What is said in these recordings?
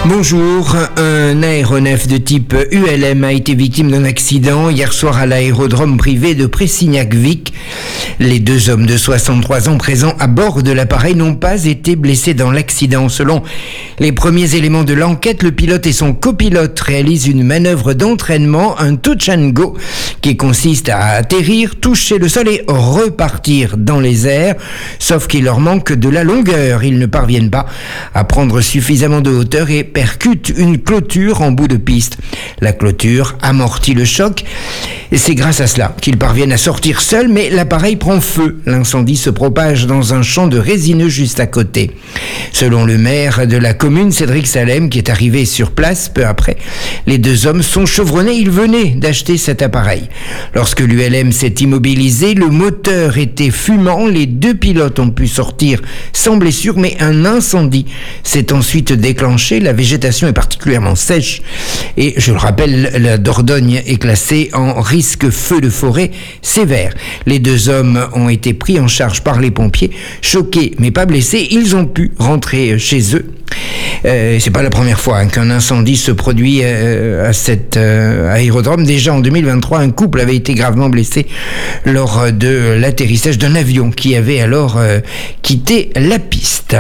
Bonjour, un aéronef de type ULM a été victime d'un accident hier soir à l'aérodrome privé de Pressignac-Vic. Les deux hommes de 63 ans présents à bord de l'appareil n'ont pas été blessés dans l'accident. Selon les premiers éléments de l'enquête, le pilote et son copilote réalisent une manœuvre d'entraînement, un touch and go, qui consiste à atterrir, toucher le sol et repartir dans les airs. Sauf qu'il leur manque de la longueur. Ils ne parviennent pas à prendre suffisamment de hauteur et percute une clôture en bout de piste. La clôture amortit le choc et c'est grâce à cela qu'ils parviennent à sortir seuls, mais l'appareil prend feu. L'incendie se propage dans un champ de résineux juste à côté. Selon le maire de la commune, Cédric Salem, qui est arrivé sur place peu après, les deux hommes sont chevronnés. Ils venaient d'acheter cet appareil. Lorsque l'ULM s'est immobilisé, le moteur était fumant. Les deux pilotes ont pu sortir sans blessure, mais un incendie s'est ensuite déclenché. La végétation est particulièrement sèche et, je le rappelle, la Dordogne est classée en risque feu de forêt sévère. Les deux hommes ont été pris en charge par les pompiers. Choqués mais pas blessés, ils ont pu rentrer chez eux. C'est pas la première fois qu'un incendie se produit à cet aérodrome. Déjà en 2023, un couple avait été gravement blessé lors de l'atterrissage d'un avion qui avait alors quitté la piste.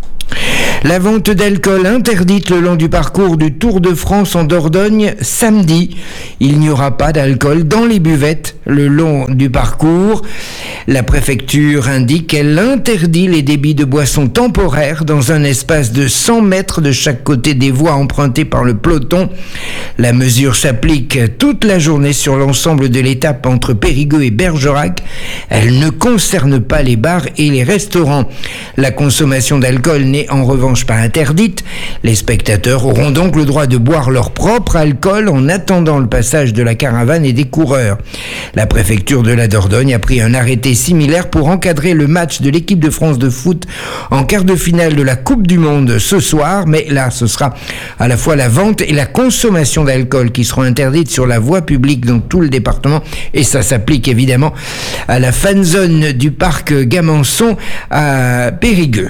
La vente d'alcool interdite le long du parcours du Tour de France en Dordogne samedi. Il n'y aura pas d'alcool dans les buvettes le long du parcours. La préfecture indique qu'elle interdit les débits de boissons temporaires dans un espace de 100 mètres de chaque côté des voies empruntées par le peloton. La mesure s'applique toute la journée sur l'ensemble de l'étape entre Périgueux et Bergerac. Elle ne concerne pas les bars et les restaurants. La consommation d'alcool n'est en revanche pas interdite. Les spectateurs auront donc le droit de boire leur propre alcool en attendant le passage de la caravane et des coureurs. La préfecture de la Dordogne a pris un arrêté similaire pour encadrer le match de l'équipe de France de foot en quart de finale de la Coupe du Monde ce soir, mais là ce sera à la fois la vente et la consommation d'alcool qui seront interdites sur la voie publique dans tout le département, et ça s'applique évidemment à la fan zone du parc Gamançon à Périgueux.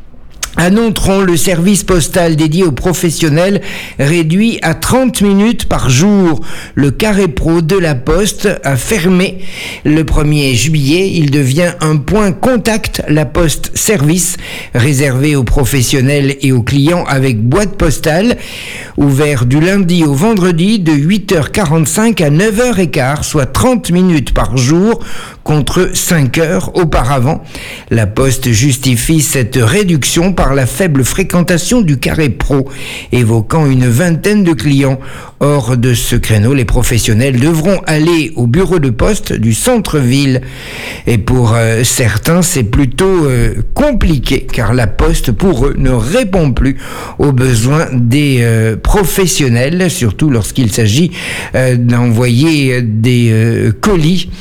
À Nontron, le service postal dédié aux professionnels réduit à 30 minutes par jour. Le carré pro de la Poste a fermé le 1er juillet. Il devient un point contact, la Poste Service, réservé aux professionnels et aux clients avec boîte postale, ouvert du lundi au vendredi de 8h45 à 9h15, soit 30 minutes par jour contre 5 heures auparavant. La Poste justifie cette réduction par la faible fréquentation du carré pro, évoquant une vingtaine de clients. Hors de ce créneau, les professionnels devront aller au bureau de poste du centre-ville. Et pour certains, c'est plutôt compliqué, car la Poste, pour eux, ne répond plus aux besoins des professionnels, surtout lorsqu'il s'agit d'envoyer des colis.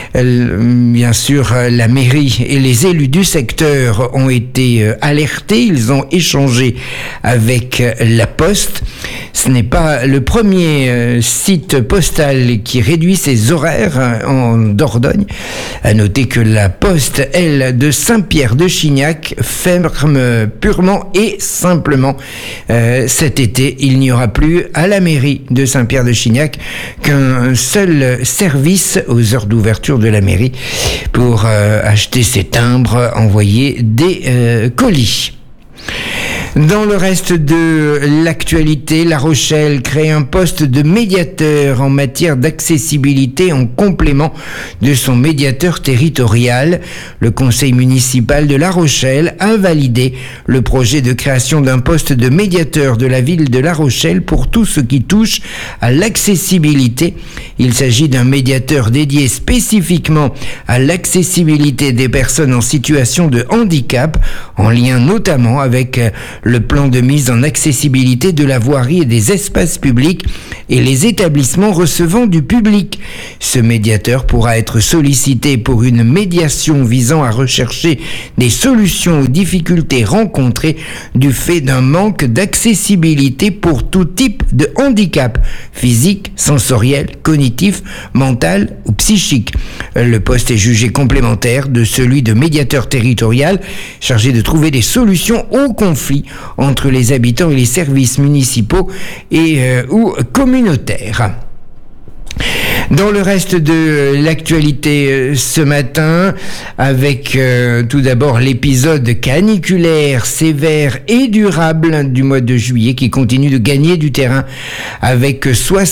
Bien sûr, la mairie et les élus du secteur ont été alertés. Ils ont échangé avec la Poste. Ce n'est pas le premier site postal qui réduit ses horaires en Dordogne. À noter que la Poste, elle, de Saint-Pierre-de-Chignac, ferme purement et simplement cet été. Il n'y aura plus à la mairie de Saint-Pierre-de-Chignac qu'un seul service aux heures d'ouverture de la mairie pour acheter ses timbres, envoyer des colis. Dans le reste de l'actualité, La Rochelle crée un poste de médiateur en matière d'accessibilité en complément de son médiateur territorial. Le conseil municipal de La Rochelle a validé le projet de création d'un poste de médiateur de la ville de La Rochelle pour tout ce qui touche à l'accessibilité. Il s'agit d'un médiateur dédié spécifiquement à l'accessibilité des personnes en situation de handicap, en lien notamment avec le plan de mise en accessibilité de la voirie et des espaces publics et les établissements recevant du public. Ce médiateur pourra être sollicité pour une médiation visant à rechercher des solutions aux difficultés rencontrées du fait d'un manque d'accessibilité pour tout type de handicap, physique, sensoriel, cognitif, mental ou psychique. Le poste est jugé complémentaire de celui de médiateur territorial chargé de trouver des solutions aux au conflit entre les habitants et les services municipaux et ou communautaires. Dans le reste de l'actualité ce matin, avec tout d'abord l'épisode caniculaire sévère et durable du mois de juillet qui continue de gagner du terrain avec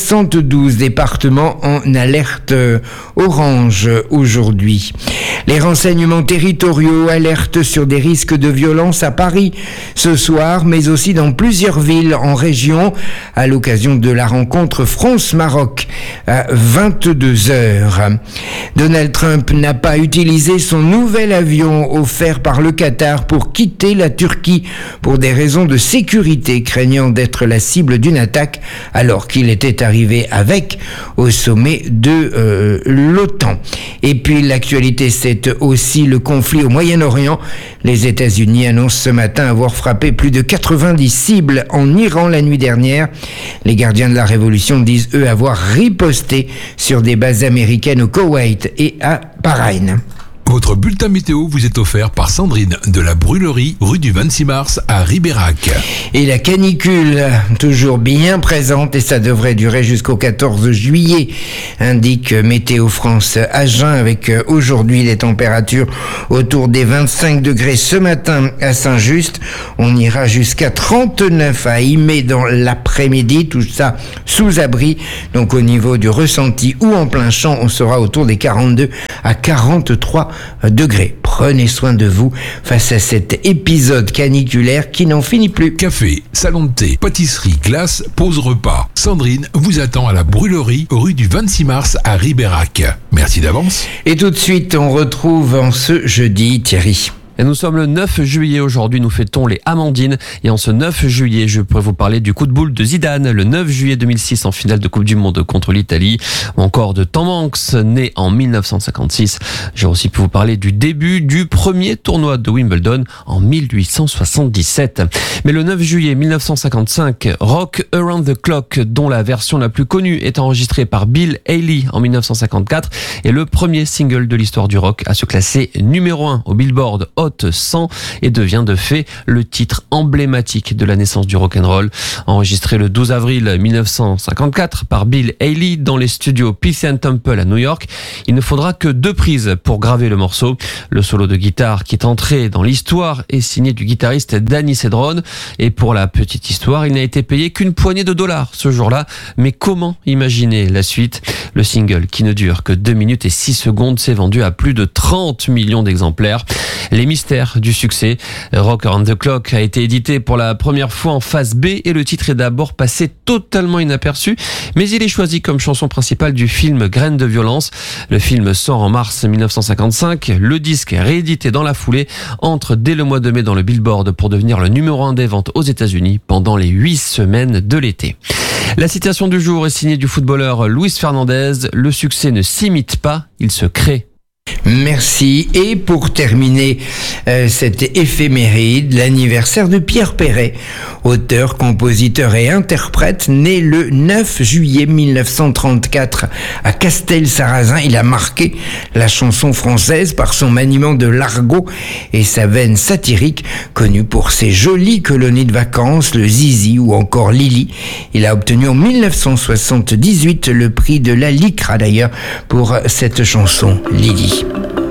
72 départements en alerte orange aujourd'hui. Les renseignements territoriaux alertent sur des risques de violence à Paris ce soir, mais aussi dans plusieurs villes en région à l'occasion de la rencontre France-Maroc à 22 heures. Donald Trump n'a pas utilisé son nouvel avion offert par le Qatar pour quitter la Turquie pour des raisons de sécurité, craignant d'être la cible d'une attaque alors qu'il était arrivé avec au sommet de l'OTAN. Et puis l'actualité, c'est aussi le conflit au Moyen-Orient. Les États-Unis annoncent ce matin avoir frappé plus de 90 cibles en Iran la nuit dernière. Les gardiens de la révolution disent eux avoir riposté sur des bases américaines au Koweït et à Bahreïn. Votre bulletin météo vous est offert par Sandrine de la Brûlerie, rue du 26 mars à Ribérac. Et la canicule, toujours bien présente, et ça devrait durer jusqu'au 14 juillet, indique Météo France Agen, avec aujourd'hui les températures autour des 25 degrés ce matin à Saint-Just. On ira jusqu'à 39 à Imé dans l'après-midi, tout ça sous abri. Donc au niveau du ressenti ou en plein champ, on sera autour des 42 à 43 degrés. Prenez soin de vous face à cet épisode caniculaire qui n'en finit plus. Café, salon de thé, pâtisserie, glace, pause repas. Sandrine vous attend à la Brûlerie, rue du 26 mars à Ribérac. Merci d'avance. Et tout de suite, on retrouve en ce jeudi Thierry. Et nous sommes le 9 juillet aujourd'hui, nous fêtons les Amandines. Et en ce 9 juillet, je pourrais vous parler du coup de boule de Zidane, le 9 juillet 2006 en finale de Coupe du Monde contre l'Italie. Ou encore de Tom Hanks, né en 1956. J'ai aussi pu vous parler du début du premier tournoi de Wimbledon en 1877. Mais le 9 juillet 1955, Rock Around the Clock, dont la version la plus connue est enregistrée par Bill Haley en 1954, est le premier single de l'histoire du rock à se classer numéro 1 au Billboard Hot 100 et devient de fait le titre emblématique de la naissance du rock'n'roll. Enregistré le 12 avril 1954 par Bill Haley dans les studios PC & Temple à New York, il ne faudra que 2 prises pour graver le morceau. Le solo de guitare qui est entré dans l'histoire est signé du guitariste Danny Cedron, et pour la petite histoire, il n'a été payé qu'une poignée de dollars ce jour-là. Mais comment imaginer la suite? Le single, qui ne dure que 2 minutes et 6 secondes, s'est vendu à plus de 30 millions d'exemplaires. Les mystères du succès. Rock Around the Clock a été édité pour la première fois en face B et le titre est d'abord passé totalement inaperçu, mais il est choisi comme chanson principale du film Graines de violence. Le film sort en mars 1955. Le disque, réédité dans la foulée, entre dès le mois de mai dans le Billboard pour devenir le numéro 1 des ventes aux États-Unis pendant les 8 semaines de l'été. La citation du jour est signée du footballeur Luis Fernandez. Le succès ne s'imite pas, il se crée. Merci. Et pour terminer cette éphéméride, l'anniversaire de Pierre Perret, auteur, compositeur et interprète, né le 9 juillet 1934 à Castelsarrasin. Il a marqué la chanson française par son maniement de l'argot et sa veine satirique, connu pour ses jolies colonies de vacances, le Zizi ou encore Lily. Il a obtenu en 1978 le prix de la Lycra d'ailleurs pour cette chanson Lily.